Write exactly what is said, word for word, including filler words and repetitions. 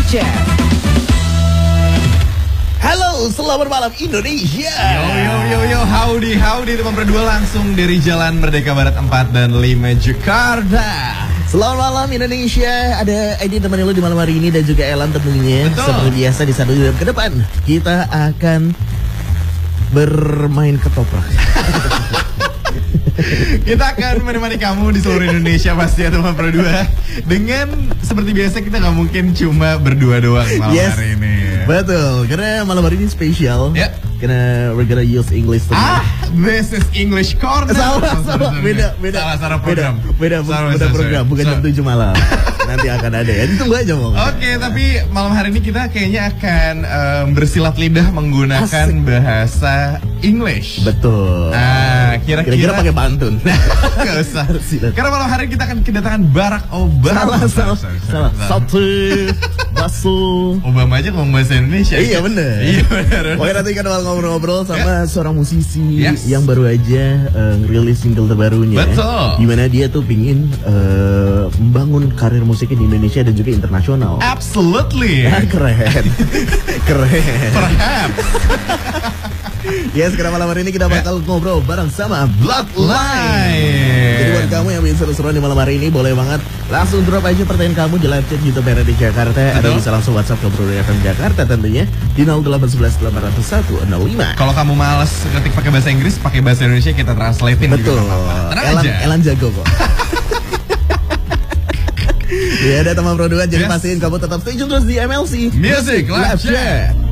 Chat. Halo, selamat malam Indonesia. Yo yo yo yo, howdy howdy teman berdua, langsung dari Jalan Merdeka Barat empat dan lima Jakarta. Selamat malam Indonesia. Ada Edi teman lu di malam hari ini dan juga Elan tentunya. Betul. Seperti biasa di satu jam ke depan kita akan bermain ketoprak. Kita akan menemani kamu di seluruh Indonesia pasti ya teman berdua. Dengan seperti biasa kita nggak mungkin cuma berdua doang malam Yes. hari ini. Betul, karena malam hari ini spesial. Ya. Karena we're gonna use English tonight. Ah, this is English Corner. Salah, salah, beda, beda. Salah, salah program. Beda, beda, bu- Sorry, beda sorry, program, sorry. bukan jam Sorry. tujuh malam. Nanti akan ada ya, ditunggu aja mau. Oke, tapi malam hari ini kita kayaknya akan um, bersilat lidah menggunakan Asik. bahasa English. Betul. Ah, kira-kira Kira-kira pakai pantun. Gak usah. Silat. Karena malam hari kita akan kedatangan Barack Obama. Salah, salah, salah. Satu, basu. Obama aja ngomong bahasa Indonesia. Iya bener. Iya bener. Oke, nanti kita bakal ngobrol-ngobrol sama seorang musisi Yes. yang baru aja uh, ngerilis single terbarunya. Betul. Dimana dia tuh pingin uh, membangun karir musiknya di Indonesia dan juga internasional. Absolutely. Ah, keren. Keren. Perhaps. Yes, karena malam hari ini kita bakal ngobrol bareng sama Bloodline. Jadi buat kamu yang ingin seru-seruan di malam hari ini, boleh banget langsung drop aja pertanyaan kamu di live chat YouTube R R D Jakarta. Atau bisa langsung WhatsApp ke Bro F M Jakarta tentunya di nol delapan satu satu delapan nol satu nol lima. Kalau kamu males ketik pakai bahasa Inggris, pakai bahasa Indonesia kita translatein Betul. juga. nggak apa-apa. Tenang Elan, aja. Elan jago kok. Ya ada teman produkan, jadi Yes. pastiin kamu tetap stay tune terus di M L C Music Live Chat.